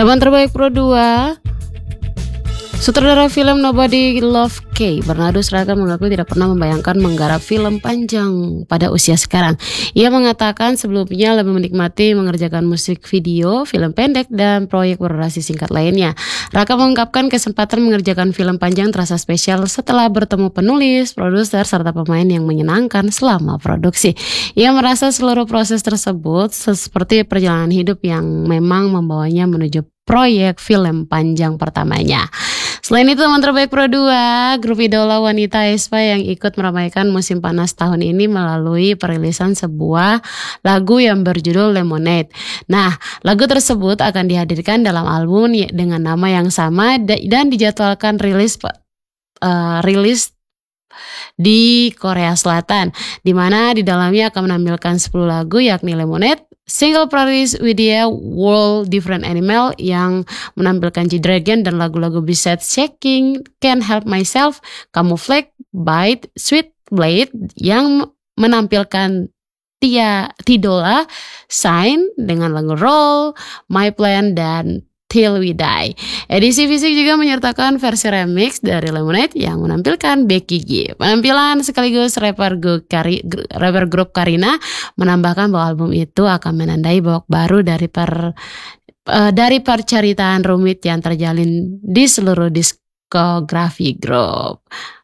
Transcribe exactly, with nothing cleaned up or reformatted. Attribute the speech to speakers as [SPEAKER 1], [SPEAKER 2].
[SPEAKER 1] Teman terbaik Pro dua, sutradara film Nobody Love Kay, Bernardo Sraga mengaku tidak pernah membayangkan menggarap film panjang pada usia sekarang. Ia mengatakan sebelumnya lebih menikmati mengerjakan musik video, film pendek, dan proyek berdurasi singkat lainnya. Raka mengungkapkan kesempatan mengerjakan film panjang terasa spesial setelah bertemu penulis, produser, serta pemain yang menyenangkan selama produksi. Ia merasa seluruh proses tersebut seperti perjalanan hidup yang memang membawanya menuju proyek film panjang pertamanya. Selain itu, teman terbaik Pro dua, grup idola wanita aespa yang ikut meramaikan musim panas tahun ini melalui perilisan sebuah lagu yang berjudul Lemonade. Nah, lagu tersebut akan dihadirkan dalam album dengan nama yang sama dan dijadwalkan rilis uh, rilis di Korea Selatan, di mana di dalamnya akan menampilkan sepuluh lagu yakni Lemonade, single Paris Widya, World, Different Animal yang menampilkan G-Dragon, dan lagu-lagu B-side Shaking, Can't Help Myself, Camouflage, Bite, Sweet Blade yang menampilkan Tia Tidola, Sign dengan lagu Roll, My Plan, dan Till We Die. Edisi fisik juga menyertakan versi remix dari Lemonade yang menampilkan Becky G. Penampilan sekaligus rapper grup, Kari, rapper grup Karina menambahkan bahwa album itu akan menandai babak baru dari per uh, dari perceritaan rumit yang terjalin di seluruh diskografi grup.